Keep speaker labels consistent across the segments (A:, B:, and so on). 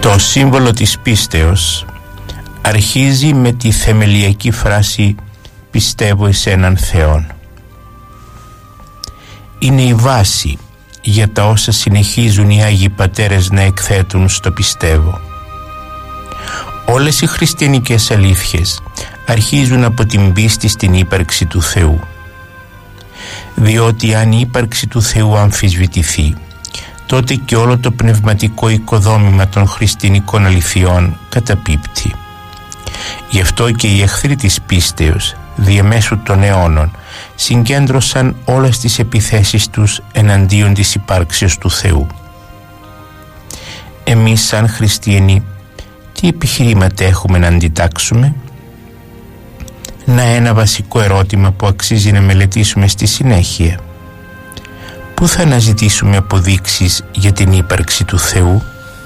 A: Το σύμβολο της πίστεως αρχίζει με τη θεμελιακή φράση «Πιστεύω εις έναν Θεόν». Είναι η βάση για τα όσα συνεχίζουν οι Άγιοι Πατέρες να εκθέτουν στο «Πιστεύω». Όλες οι χριστιανικές αλήθειες αρχίζουν από την πίστη στην ύπαρξη του Θεού, διότι αν η ύπαρξη του Θεού αμφισβητηθεί, τότε και όλο το πνευματικό οικοδόμημα των χριστιανικών αληθειών καταπίπτει. Γι' αυτό και οι εχθροί της πίστεως διαμέσου των αιώνων συγκέντρωσαν όλες τις επιθέσεις τους εναντίον της υπάρξεως του Θεού. Εμείς σαν χριστιανοί τι επιχειρήματα έχουμε να αντιτάξουμε? Ένα βασικό ερώτημα που αξίζει να μελετήσουμε στη συνέχεια. Πού θα αναζητήσουμε αποδείξεις για την ύπαρξη του Θεού?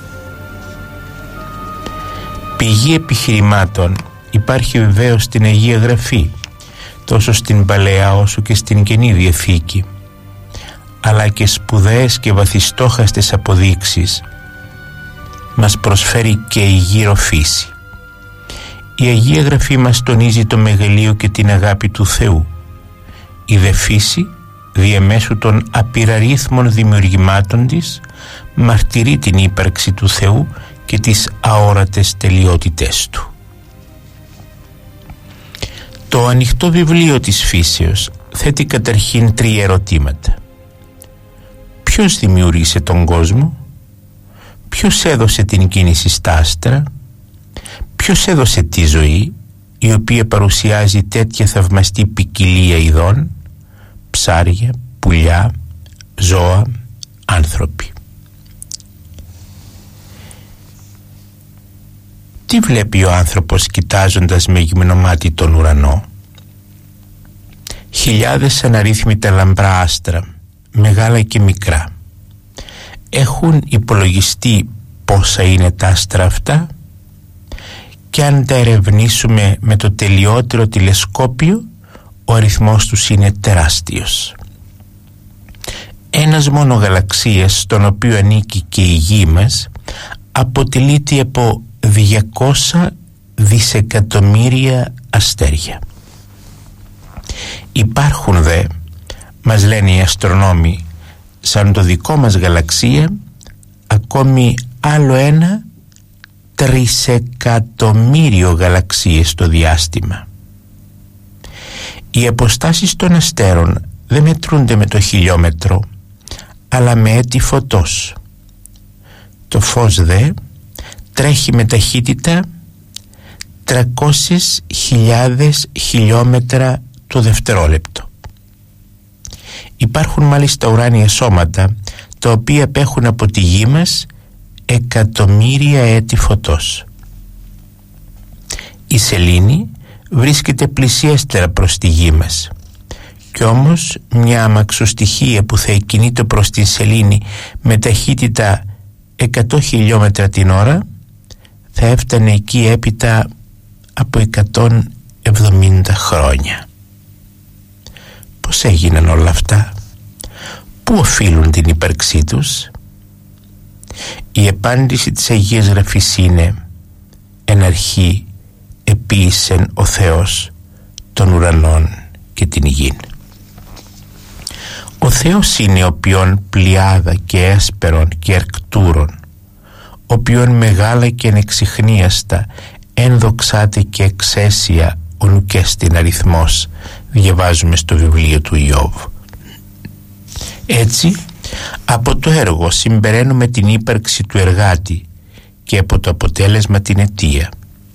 A: Πηγή επιχειρημάτων υπάρχει βεβαίως στην Αγία Γραφή, τόσο στην Παλαιά όσο και στην Καινή Διαθήκη, αλλά και σπουδαίες και βαθιστόχαστες αποδείξεις μας προσφέρει και η γύρω φύση. Η Αγία Γραφή μας τονίζει το μεγαλείο και την αγάπη του Θεού. Η δε φύση, διαμέσου των απειραρίθμων δημιουργημάτων της, μαρτυρεί την ύπαρξη του Θεού και τις αόρατες τελειότητές του. Το ανοιχτό βιβλίο της φύσεως θέτει καταρχήν τρία ερωτήματα. Ποιος δημιούργησε τον κόσμο? Ποιος έδωσε την κίνηση στα άστρα? Ποιος έδωσε τη ζωή, η οποία παρουσιάζει τέτοια θαυμαστή ποικιλία ειδών, ψάρια, πουλιά, ζώα, άνθρωποι? Τι βλέπει ο άνθρωπος κοιτάζοντας με γυμνομάτι τον ουρανό? Χιλιάδες αναρρύθμιτα λαμπρά άστρα, μεγάλα και μικρά. Έχουν υπολογιστεί πόσα είναι τα άστρα αυτά? Και αν τα ερευνήσουμε με το τελειότερο τηλεσκόπιο, ο αριθμός τους είναι τεράστιος. Ένας μόνο γαλαξίας, στον οποίο ανήκει και η γη μας, αποτελείται από 200 δισεκατομμύρια αστέρια. Υπάρχουν δε, μας λένε οι αστρονόμοι, σαν το δικό μας γαλαξία, ακόμη άλλο ένα τρισεκατομμύριο γαλαξίες στο διάστημα. Οι αποστάσεις των αστέρων δεν μετρούνται με το χιλιόμετρο, αλλά με έτη φωτός. Το φως δε τρέχει με ταχύτητα 300.000 χιλιόμετρα το δευτερόλεπτο. Υπάρχουν μάλιστα ουράνια σώματα τα οποία απέχουν από τη γη μας εκατομμύρια έτη φωτός. Η σελήνη βρίσκεται πλησιέστερα προς τη γη μας, κι όμως μια αμαξοστοιχεία που θα εκκινείται προς την σελήνη με ταχύτητα 100 χιλιόμετρα την ώρα θα έφτανε εκεί έπειτα από 170 χρόνια. Πώς έγιναν όλα αυτά? Πού οφείλουν την ύπαρξή τους? Η απάντηση της Αγίας Γραφής είναι: «Εν αρχή επίησεν ο Θεός των ουρανών και την γην». Ο Θεός είναι ο ποιον πλειάδα και έσπερον και αρκτούρων, ο ποιον μεγάλα και ανεξιχνίαστα ένδοξάτε και εξαίσια ονουκέστην αριθμός, διαβάζουμε στο βιβλίο του Ιώβ. Έτσι, από το έργο συμπεραίνουμε την ύπαρξη του εργάτη και από το αποτέλεσμα την αιτία.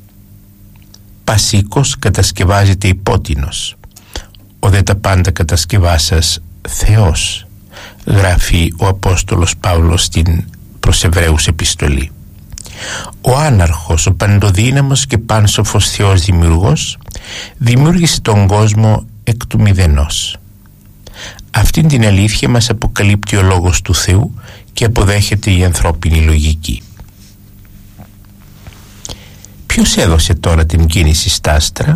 A: Πασίκος κατασκευάζεται υπότινος, ο δε τα πάντα κατασκευάσας Θεός, γράφει ο Απόστολος Παύλος στην προς Εβραίους επιστολή. Ο άναρχος, ο παντοδύναμος και πάνσοφος Θεός δημιουργός δημιούργησε τον κόσμο εκ του μηδενός. Αυτήν την αλήθεια μας αποκαλύπτει ο Λόγος του Θεού και αποδέχεται η ανθρώπινη λογική. Ποιος έδωσε τώρα την κίνηση στα άστρα?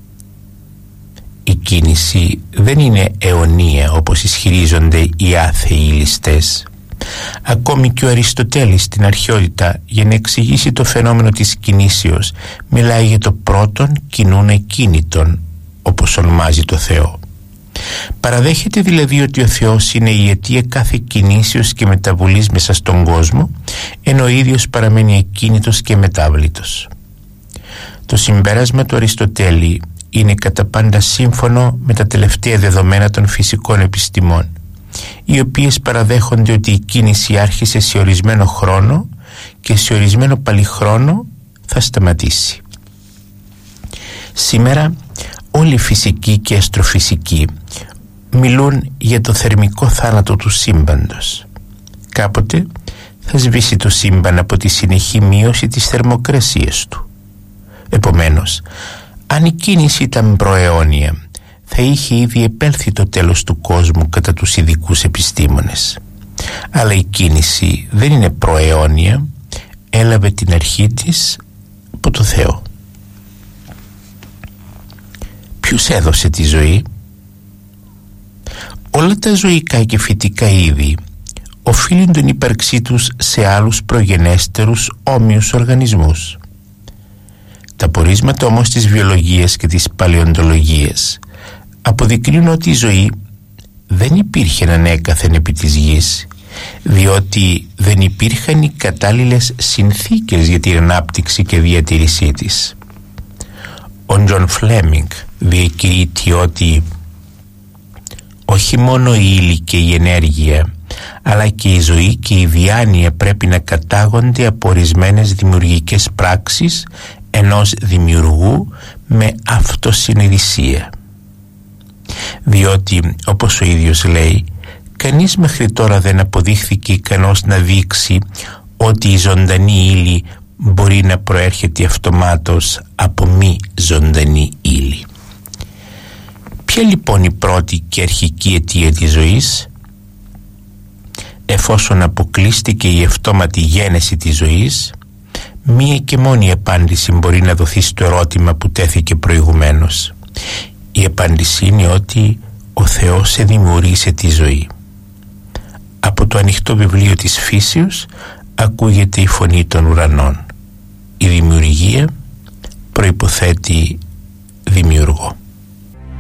A: Η κίνηση δεν είναι αιωνία όπως ισχυρίζονται οι άθεοι ληστές, Ακόμη και ο Αριστοτέλης στην αρχαιότητα, για να εξηγήσει το φαινόμενο της κινήσεως, μιλάει για το πρώτον κινούν εκκίνητον, όπως ονομάζει το Θεό. Παραδέχεται δηλαδή ότι ο Θεός είναι η αιτία κάθε κινήσεως και μεταβολής μέσα στον κόσμο, ενώ ο ίδιος παραμένει εκκίνητος και μετάβλητος. Το συμπέρασμα του Αριστοτέλη είναι κατά πάντα σύμφωνο με τα τελευταία δεδομένα των φυσικών επιστημών, οι οποίες παραδέχονται ότι η κίνηση άρχισε σε ορισμένο χρόνο και σε ορισμένο πάλι χρόνο θα σταματήσει. Σήμερα όλοι οι φυσικοί και αστροφυσικοί μιλούν για το θερμικό θάνατο του σύμπαντος. Κάποτε θα σβήσει το σύμπαν από τη συνεχή μείωση της θερμοκρασίας του. Επομένως, αν η κίνηση ήταν προαιώνια, θα είχε ήδη επέλθει το τέλος του κόσμου κατά τους ειδικούς επιστήμονες. Αλλά η κίνηση δεν είναι προαιώνια, έλαβε την αρχή της από το Θεό. Ποιος έδωσε τη ζωή? Όλα τα ζωικά και φυτικά είδη οφείλουν την ύπαρξή τους σε άλλους προγενέστερους όμοιους οργανισμούς. Τα πορίσματα όμως της βιολογίας και της παλαιοντολογίας αποδεικνύουν ότι η ζωή δεν υπήρχε ανέκαθεν επί της γης, διότι δεν υπήρχαν οι κατάλληλες συνθήκες για την ανάπτυξη και διατήρησή της. Ο Τζον Φλέμινγκ διακηρύττει ότι όχι μόνο η ύλη και η ενέργεια, αλλά και η ζωή και η διάνοια πρέπει να κατάγονται από ορισμένες δημιουργικές πράξεις ενός δημιουργού με αυτοσυνειδησία. Διότι, όπως ο ίδιος λέει, κανείς μέχρι τώρα δεν αποδείχθηκε ικανός να δείξει ότι η ζωντανή ύλη μπορεί να προέρχεται αυτομάτως από μη ζωντανή ύλη. Ποια λοιπόν η πρώτη και αρχική αιτία της ζωής? Εφόσον αποκλείστηκε η αυτόματη γένεση της ζωής, μία και μόνη απάντηση μπορεί να δοθεί στο ερώτημα που τέθηκε προηγουμένως. Η απάντηση είναι ότι ο Θεός δημιούργησε τη ζωή. Από το ανοιχτό βιβλίο της φύσεως ακούγεται η φωνή των ουρανών. Η δημιουργία προϋποθέτει δημιουργό.